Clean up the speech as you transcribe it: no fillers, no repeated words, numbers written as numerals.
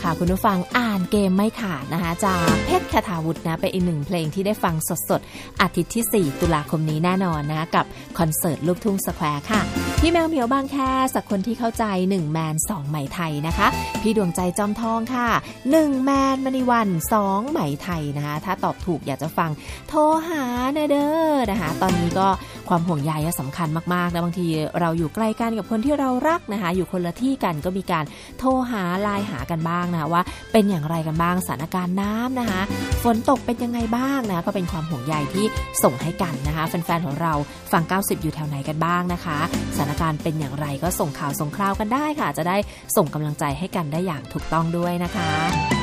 ค่ะคุณผู้ฟังอ่านเกมไม่ขาดนะคะจากเพชรคทาวุฒินะเป็นอีกหนึ่งเพลงที่ได้ฟังสดๆอาทิตย์ที่4ตุลาคมนี้แน่นอนนะกับคอนเสิร์ตลูกทุ่งสแควร์ค่ะพี่แมวเหมียวบางแคสักคนที่เข้าใจ1แมน2ไหมไทยนะคะพี่ดวงใจจอมทองค่ะ1แมนมณีวัน2ไหมไทยนะคะถ้าตอบถูกอยากจะฟังโทรหาเด้อนะคะตอนนี้ก็ความห่วงใยสำคัญมากๆนะบางทีเราอยู่ใกล้กันกับคนที่เรารักนะคะอยู่คนละที่กันก็มีการโทรหาไลน์หากันบ้างนะว่าเป็นอย่างไรกันบ้างสถานการณ์น้ำนะคะฝนตกเป็นยังไงบ้างนะก็เป็นความห่วงใยที่ส่งให้กันนะคะแฟนๆของเราฟัง90อยู่แถวไหนกันบ้างนะคะสถานการณ์เป็นอย่างไรก็ส่งข่าวส่งคราวกันได้ค่ะจะได้ส่งกำลังใจให้กันได้อย่างถูกต้องด้วยนะคะ